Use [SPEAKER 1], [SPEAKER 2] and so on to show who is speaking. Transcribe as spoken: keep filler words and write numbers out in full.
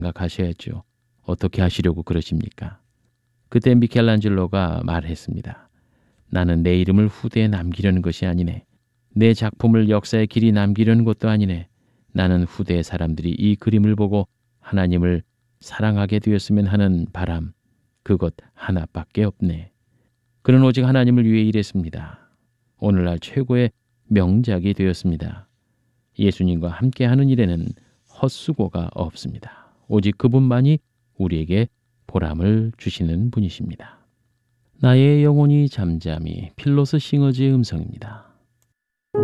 [SPEAKER 1] 생각하셔야죠. 어떻게 하시려고 그러십니까? 그때 미켈란젤로가 말했습니다. 나는 내 이름을 후대에 남기려는 것이 아니네. 내 작품을 역사의 길이 남기려는 것도 아니네. 나는 후대의 사람들이 이 그림을 보고 하나님을 사랑하게 되었으면 하는 바람, 그것 하나밖에 없네. 그는 오직 하나님을 위해 일했습니다. 오늘날 최고의 명작이 되었습니다. 예수님과 함께하는 일에는 헛수고가 없습니다. 오직 그분만이 우리에게 보람을 주시는 분이십니다. 나의 영혼이 잠잠히 필로스 싱어즈의 음성입니다.